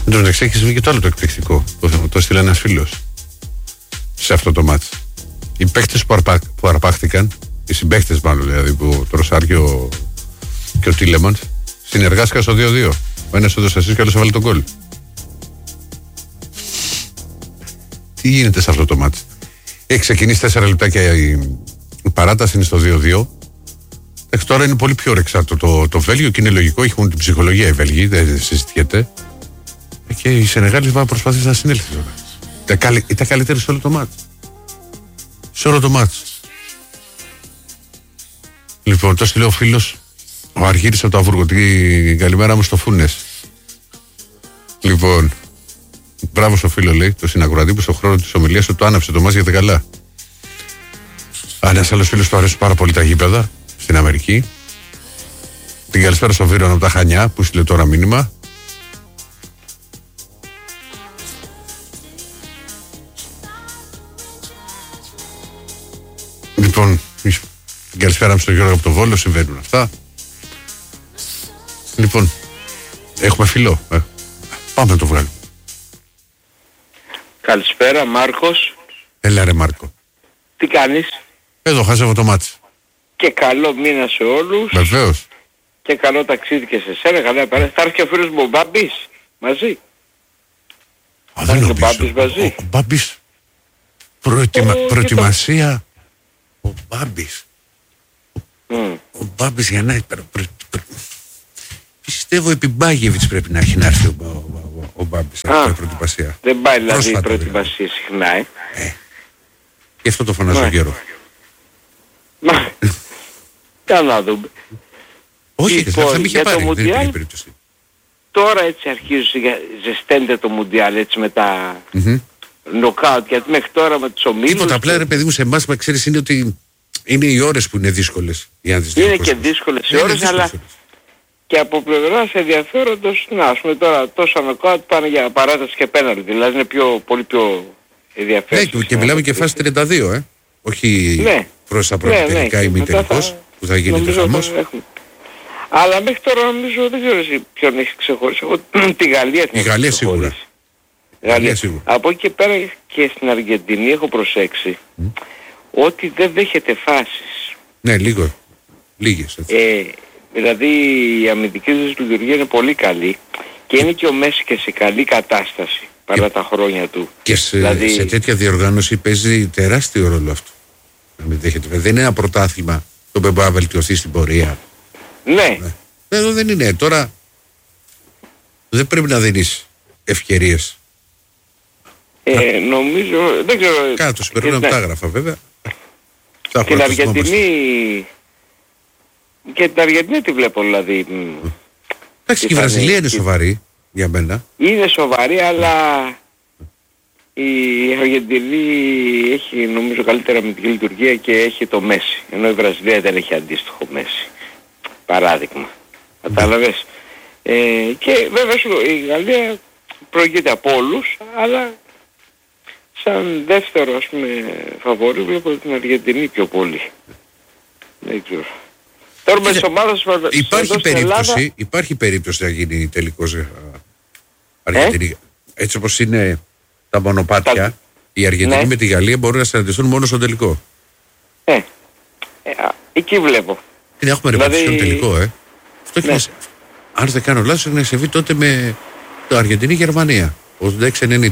Εν τω μεταξύ έχει βγει και το άλλο το εκπληκτικό. Το στείλε ένας φίλος σε αυτό το μάτς. Οι παίκτες που αρπάχτηκαν, οι συμπαίκτες μάλλον δηλαδή, που το Ροσάριο και ο Τίλεμαντς, συνεργάστηκαν στο 2-2. Ο ένας έδωσε ασίστ και ο άλλος έβαλε τον γκολ. Τι γίνεται σε αυτό το μάτς? Έχει ξεκινήσει 4 λεπτάκια η παράταση, είναι στο 2-2. Τώρα είναι πολύ πιο ρεξάρτο το Βέλγιο και είναι λογικό, έχουν την ψυχολογία οι Βέλγοι, δεν συζητιέται. Και οι Σενεγάλοι θα προσπαθήσουν να συνέλθει τώρα. Ήταν καλύτεροι σε όλο το μάτς. Σε όλο το μάτς. Λοιπόν, το στείλε ο φίλος, ο Αργύρης από το Αβούργο. Την καλημέρα μου στο Φούνες. Λοιπόν, μπράβο στο φίλο, λέει, το συνακροατή που στον χρόνο της ομιλίας του το άναψε το μάτς για τα καλά. Ένας άλλος φίλος του αρέσουν πάρα πολύ τα γήπεδα στην Αμερική. Την καλησπέρα στο Βίρον από τα Χανιά που στείλε τώρα μήνυμα. Λοιπόν, την καλησπέρα μου στον Γιώργο από το Βόλο, συμβαίνουν αυτά. Λοιπόν, έχουμε φιλό. Πάμε να το βγάλουμε. Καλησπέρα, Μάρκος. Έλα ρε Μάρκο. Τι κάνεις? Εδώ χάσαμε το μάτι. Και καλό μήνα σε όλους. Βεβαίως. Και καλό ταξίδι και σε σένα. Καλά πέρα. Θα έρθει και ο φίλος μου ο Μπάμπης μαζί. Δεν νομίζω. Ο Μπάμπης μαζί. Ο Μπάμπης. Προετοιμασία. Ο Μπάμπης. Ο Μπάμπης για να... Πιστεύω επί Μπάγεβιτς πρέπει να έχει να έρθει ο Μπάμπης. Αυτό η προετοιμασία. Δεν πάει δηλαδή η προετοιμασία συχνά, Γι' αυτό το φωνάζω τον καιρό. Κάνε να δούμε. Όχι, θα με είχε πάρει, δεν υπήρχε περίπτωση. Τώρα έτσι αρχίζει, ζεσταίνεται το Μουντιάλ έτσι με τα νοκάουτ, γιατί μέχρι τώρα με τους ομίλους... Τίποτα, απλά ρε παιδί μου, σε εμάς με ξέρεις είναι ότι είναι οι ώρες που είναι δύσκολες. Είναι και δύσκολες οι ώρες, αλλά και από πλευράς ενδιαφέροντος, να ας πούμε τώρα τόσα νοκάουτ πάνε για παράταση και πέναλτι, δηλαδή είναι πολύ πιο ενδιαφέρον. Ναι, και μιλάμε και φάση 32, όχι προς τα προεπτελικά ή μη τελικός, που θα γίνει το χαμός. Αλλά μέχρι τώρα νομίζω δεν ξέρω εσύ ποιον έχει ξεχωρίσει. Εγώ τη Γαλλία την έχω ξεχωρίσει. Γαλλία σίγουρα. Από εκεί και πέρα και στην Αργεντινή έχω προσέξει ότι δεν δέχεται φάσεις. Ναι, λίγες έτσι. Δηλαδή η αμυντική της λειτουργία είναι πολύ καλή και είναι και ο Μέση και σε καλή κατάσταση παρά τα χρόνια του. Και σε τέτοια διοργάνωση παίζει τεράστιο ρόλο αυτό. Να μην δέχεται. Δεν είναι ένα πρωτάθλημα το οποίο μπορεί να βελτιωθεί στην πορεία. Ναι. Εδώ δεν είναι. Τώρα δεν πρέπει να δίνεις ευκαιρίες. Νομίζω, δεν ξέρω. Κάτω συμπεριλαμβάνω τα έγραφα βέβαια. Την Αργεντινή... Και την Αργεντινή τη βλέπω δηλαδή. Εντάξει, και η Βραζιλία είναι σοβαρή για μένα. Είναι σοβαρή, αλλά η Αργεντινή έχει νομίζω καλύτερα αμυντική λειτουργία και έχει το Μέση. Ενώ η Βραζιλία δεν έχει αντίστοιχο Μέση. Παράδειγμα. Κατάλαβες. Και βέβαια η Γαλλία προηγείται από όλους, αλλά σαν δεύτερο ας πούμε φαβορί βλέπω την Αργεντινή πιο πολύ. Δεν ξέρω. Τώρα με τις ομάδες υπάρχει περίπτωση να γίνει τελικός Αργεντινή. Έτσι όπως είναι τα μονοπάτια, η Αργεντινή με τη Γαλλία μπορούν να συναντηθούν μόνο στο τελικό. Εκεί βλέπω. Την έχουμε ρεπατήσει στο τελικό, Αυτό αν δεν κάνω λάθος, έχει συμβεί τότε με το Αργεντινή-Γερμανία, 86-90.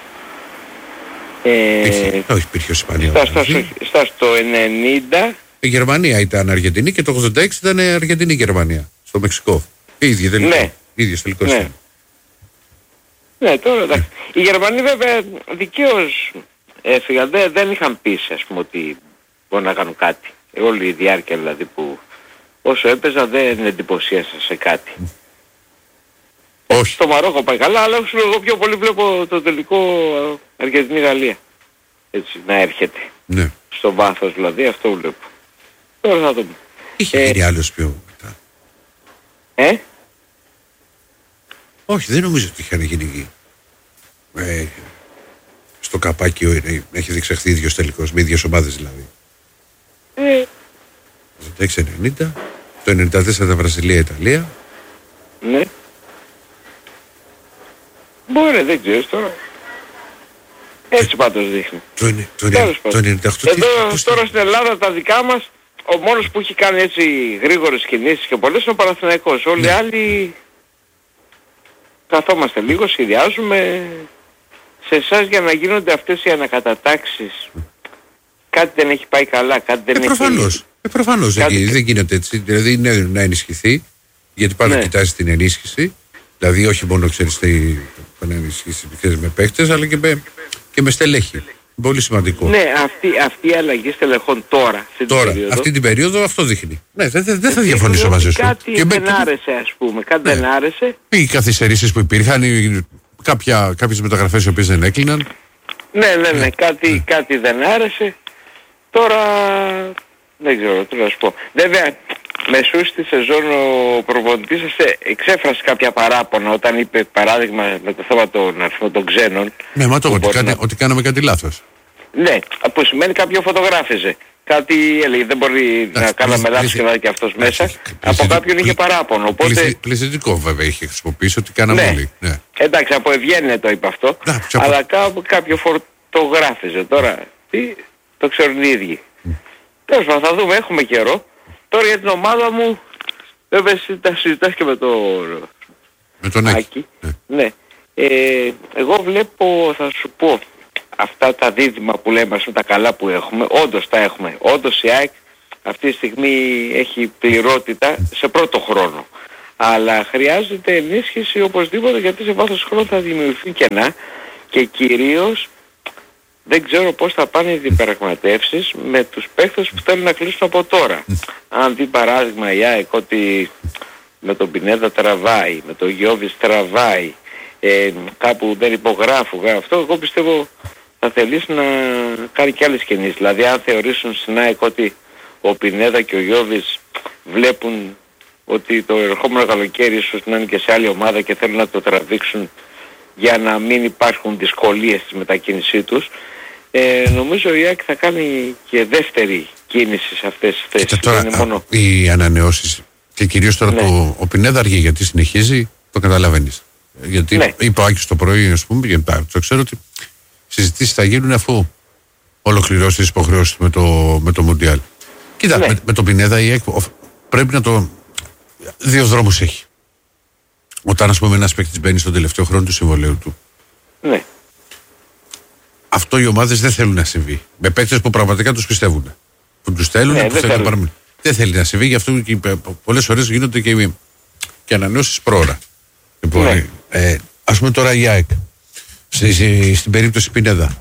Όχι, υπήρχε ο Ισπανία. Στο 90... Η Γερμανία ήταν Αργεντινή και το 86 ήταν Αργεντινή-Γερμανία, στο Μεξικό. Οι ίδιοι τελικοί. Ναι. Ίδιος τελικός ήταν. Ναι, τώρα εντάξει. Οι Γερμανοί βέβαια δικαίως έφυγαν, δεν είχαν πείσει ας πούμε ότι μπορούν να κάνουν κάτι. Όλη η διάρκεια δηλαδή που όσο έπαιζα δεν εντυπωσίασα σε κάτι. Όχι. Στο Μαρόκο πάει καλά, αλλά εγώ πιο πολύ βλέπω το τελικό Αργεντινή-Γαλλία. Έτσι, να έρχεται. Ναι. Στο βάθος δηλαδή, αυτό βλέπω. Τώρα θα δούμε. Είχε γίνει άλλος πιο μετά. Όχι, δεν νομίζω ότι είχαν γίνει στο καπάκι έχει διεξαχθεί ίδιος τελικός, με ίδιες ομάδες δηλαδή. Το 6-90, το 94 τα Βραζιλία-Ιταλία. Ναι. Μπορεί, δεν ξέρεις τώρα. Έτσι πάντως δείχνει. Το 98. Εδώ τώρα στην Ελλάδα τα δικά μας, ο μόνος που έχει κάνει έτσι γρήγορες κινήσεις και πολλές είναι ο Παναθηναϊκός. Όλοι οι άλλοι καθόμαστε λίγο, σχεδιάζουμε. Σε εσάς για να γίνονται αυτές οι ανακατατάξεις, κάτι δεν έχει πάει καλά, κάτι δεν έχει... Προφανώς δεν γίνεται έτσι. Δηλαδή είναι να ενισχυθεί, γιατί πάντα κοιτάζει την ενίσχυση. Δηλαδή όχι μόνο ξέρεις να ενισχύσει με παίκτες, αλλά και με στελέχη. Πολύ σημαντικό. Ναι, αυτή η αλλαγή στελεχών τώρα, αυτή την περίοδο αυτό δείχνει. Ναι, δεν θα διαφωνήσω μαζί σου. Κάτι δεν άρεσε, ας πούμε, κάτι δεν άρεσε. Οι καθυστερήσεις που υπήρχαν, κάποιες μεταγραφές οι οποίες δεν έκλειναν. Ναι, κάτι δεν άρεσε. Τώρα δεν ξέρω τι να σου πω. Βέβαια, μεσούς στη σεζόν ο προπονητής εξέφρασε κάποια παράπονα όταν είπε παράδειγμα με το θέμα των αριθμών των ξένων. Ναι, μα το ότι κάναμε κάτι λάθος. Ναι, που σημαίνει κάποιο φωτογράφιζε. Κάτι έλεγε, δεν μπορεί να κάναμε λάθος και να και αυτός μέσα. Από κάποιον είχε παράπονο. Οπότε... Πληθυντικό βέβαια είχε χρησιμοποιήσει ότι κάναμε όλοι. Ναι. Εντάξει, από ευγένεια το είπε αυτό. Αλλά κάποιο φωτογράφιζε. Τώρα, τι, το ξέρουν οι ίδιοι. Τέλος πάντων, θα δούμε, έχουμε καιρό. Τώρα για την ομάδα μου, βέβαια τα συζητάς και με τον Άκη. Ναι. Εγώ βλέπω, θα σου πω, αυτά τα δίδυμα που λέμε, με τα καλά που έχουμε, όντως τα έχουμε. Όντως η ΑΕΚ αυτή τη στιγμή έχει πληρότητα σε πρώτο χρόνο. Αλλά χρειάζεται ενίσχυση οπωσδήποτε, γιατί σε βάθος χρόνου θα δημιουργηθούν κενά και κυρίως δεν ξέρω πώς θα πάνε οι διαπραγματεύσεις με τους παίκτες που θέλουν να κλείσουν από τώρα. Αν δει παράδειγμα η ΑΕΚ ότι με τον Πινέδα τραβάει, με τον Γιώβης τραβάει, κάπου δεν υπογράφουν αυτό, εγώ πιστεύω θα θελήσει να κάνει και άλλες κινήσεις. Δηλαδή αν θεωρήσουν στην ΑΕΚ ότι ο Πινέδα και ο Γιώβης βλέπουν ότι το ερχόμενο καλοκαίρι ίσως να είναι και σε άλλη ομάδα και θέλουν να το τραβήξουν για να μην υπάρχουν δυσκολίες στη μετακίνησή τους, νομίζω η ΑΕΚ θα κάνει και δεύτερη κίνηση σε αυτές τις θέσεις. Τώρα μόνο... οι ανανεώσεις και κυρίως τώρα ο Πινέδα αργεί, γιατί συνεχίζει, το καταλαβαίνεις. Γιατί είπε ο Άκης το πρωί, ας πούμε, γιατί το ξέρω ότι συζητήσεις θα γίνουν αφού ολοκληρώσει τις υποχρεώσεις με το Μουντιάλ. Κοίτα, με τον Πινέδα η ΑΕΚ πρέπει να το... δύο δρόμους έχει. Όταν, ας πούμε, ένας παίκτης μπαίνει στον τελευταίο χρόνο του συμβολαίου του. Ναι. Αυτό οι ομάδες δεν θέλουν να συμβεί. Με παίκτες που πραγματικά τους πιστεύουν. Που τους θέλουν, που θέλουν να παραμείνουν. Δεν θέλει να συμβεί, γι' αυτό και πολλές φορές γίνονται και ανανεώσεις πρόωρα. Λοιπόν, ας πούμε τώρα η ΑΕΚ, στην περίπτωση Πινέδα,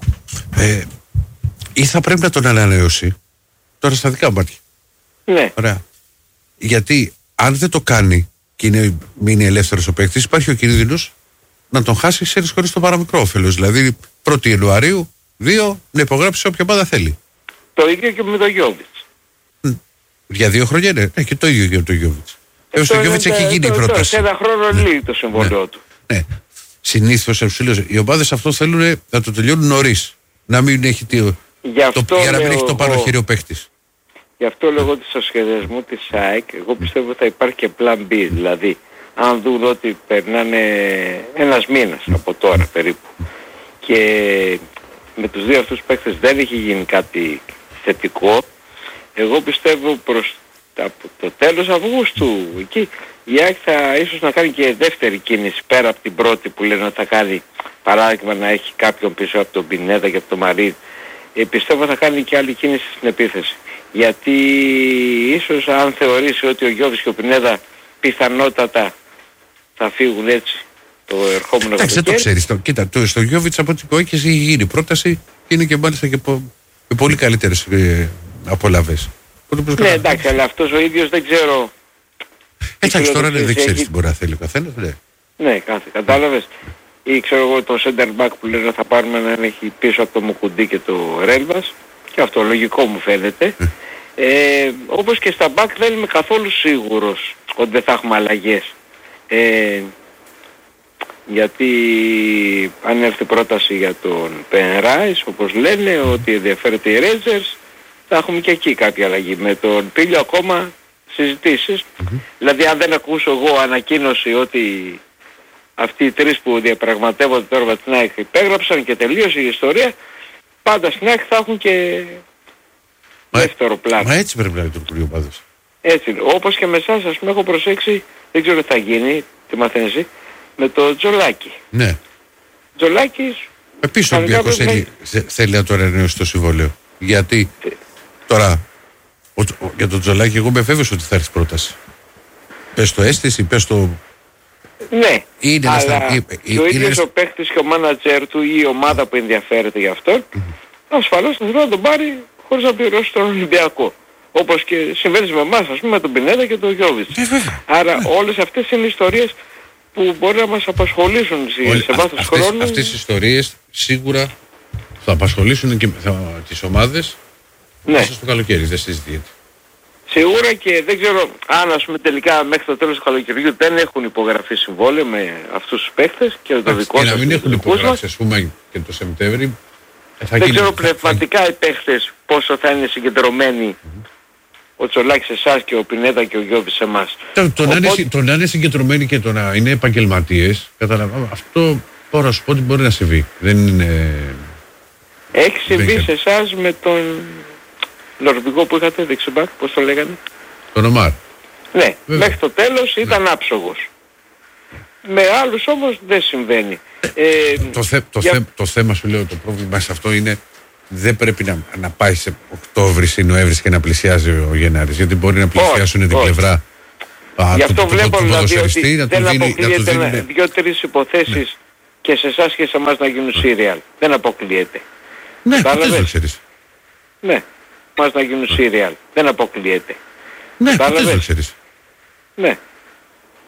ή θα πρέπει να τον ανανεώσει τώρα στα δικά μάτια. Ναι. Ωραία. Γιατί αν δεν το κάνει και μείνει ελεύθερος ο παίκτης, υπάρχει ο κίνδυνος να τον χάσει, ξέρεις, χωρίς το παραμικρό όφελος. Δηλαδή 1η Ιανουαρίου, 2, να υπογράψει όποια ομάδα θέλει. Το ίδιο και με τον Γιώβιτς. Για 2 χρόνια είναι. Και το ίδιο και με τον Γιώβιτς. Στο Γιώβιτς έχει γίνει η πρόταση. Σε ένα χρόνο λύγει το συμβόλαιο του. Ναι. Συνήθως οι ομάδες αυτό θέλουν να το τελειώνουν νωρίς. Να μην έχει για να μην έχει το πάνω χέρι ο παίκτης. Γι' αυτό λέγω ότι στο σχεδιασμό της ΑΕΚ, εγώ πιστεύω θα υπάρχει και plan B. Δηλαδή, αν δουν ότι περνάνε ένας μήνας από τώρα περίπου και με τους δύο αυτούς παίκτες δεν έχει γίνει κάτι θετικό, εγώ πιστεύω προς το τέλος Αυγούστου εκεί η ΑΕΚ θα ίσως να κάνει και δεύτερη κίνηση πέρα από την πρώτη που λένε ότι θα κάνει, παράδειγμα να έχει κάποιον πίσω από τον Πινέδα και από τον Μαρίν. Πιστεύω θα κάνει και άλλη κίνηση στην επίθεση. Γιατί ίσως αν θεωρήσει ότι ο Γιώβης και ο Πινέδα πιθανότατα θα φύγουν έτσι το ερχόμενο καλοκαίρι. Δεν το ξέρεις. Κοίτα, στο Γιώβιτς από την ΚΟΕΚ έχει γίνει πρόταση και είναι και μάλιστα και πολύ καλύτερες απολαβές. Ναι, εντάξει, αλλά αυτός ο ίδιος δεν ξέρω. Εντάξει, τώρα δεν ξέρεις τι μπορεί να θέλει ο καθένας. Ναι, κατάλαβες. Ή ξέρω εγώ το center back που λένε θα πάρουμε να έχει πίσω από το Μουκουντί και το Ρέλβας. Και αυτό λογικό μου φαίνεται. Όπως και στα back δεν είμαι καθόλου σίγουρος ότι δεν θα έχουμε αλλαγές. Γιατί αν έρθει πρόταση για τον Πενράις, όπως λένε ότι ενδιαφέρεται οι Rangers, θα έχουμε και εκεί κάποια αλλαγή. Με τον Πίλιο ακόμα συζητήσεις. Δηλαδή αν δεν ακούσω εγώ ανακοίνωση ότι αυτοί οι τρεις που διαπραγματεύονται τώρα με την ΑΕΚ υπέγραψαν και τελείωσε η ιστορία, πάντα στην ΑΕΚ θα έχουν και δεύτερο πλάνο. Μα έτσι πρέπει να λειτουργεί ο οπαδός. Έτσι, όπως και με εσάς, ας πούμε, έχω προσέξει, δεν ξέρω τι θα γίνει, τι μαθαίνεις εσύ, με το Τζολάκι. Ναι. Τζολάκης... Επίσης ο Ολυμπιακός θέλει να το ανανεώσει το συμβόλαιο. Γιατί τώρα για τον Τζολάκι εγώ είμαι βέβαιος ότι θα έρθει πρόταση. Πες το αίσθηση, πες το... Ναι, είναι αλλά ο ίδιος ο παίκτης και ο μάνατζερ του ή η ομάδα που ενδιαφέρεται γι' αυτό, ασφαλώς θα θέλει να τον πάρει χωρίς να πληρώσει τον Ολυμπιακό. Όπως και συμβαίνει με εμάς, ας πούμε, με τον Πινέδα και τον Γιώβιτς. Άρα όλες αυτές είναι ιστορίες που μπορεί να μας απασχολήσουν σε βάθος χρόνου. Αυτές οι ιστορίες σίγουρα θα απασχολήσουν και τις ομάδες μέσα στο καλοκαίρι, δεν συζητιέται. Σίγουρα, και δεν ξέρω αν, ας πούμε, τελικά μέχρι το τέλος του καλοκαιριού δεν έχουν υπογραφεί συμβόλαιο με αυτούς τους παίκτες και το δικό τους. Και να μην έχουν υπογράψει, ας πούμε, και το Σεπτέμβρη. Δεν ξέρω πνευματικά οι παίκτες πόσο θα είναι συγκεντρωμένοι. Ο Τσολάκης σε εσάς και ο Πινέδα και ο Γιώβης σε εμάς. Το να είναι συγκεντρωμένοι και το να είναι επαγγελματίες, καταλαβαίνω, αυτό μπορώ να σου πω ότι μπορεί να συμβεί. Δεν είναι... Έχει συμβεί σε εσάς με τον Νορβηγό που είχατε, δεξιμπάκ, πώς το λέγανε. Τον Ομάρ. Ναι, μέχρι το τέλος ήταν άψογος. Με άλλους όμως δεν συμβαίνει. Το θέμα σου λέω, το πρόβλημα σε αυτό είναι δεν πρέπει να πάει σε Οκτώβρης ή Νοέμβρης και να πλησιάζει ο Γενάρης, γιατί μπορεί να πλησιάσουν την πλευρά γι' αυτό βλέπω δηλαδή ότι δεν αποκλείεται 2-3 υποθέσεις και σε εσάς και σε εμάς να γίνουν σύριαλ. Δεν αποκλείεται. Ναι, ποτέ δεν ξέρεις. Ναι, μας να γίνουν σύριαλ. Δεν αποκλείεται. Ναι, ποτέ δεν ξέρεις. Ναι.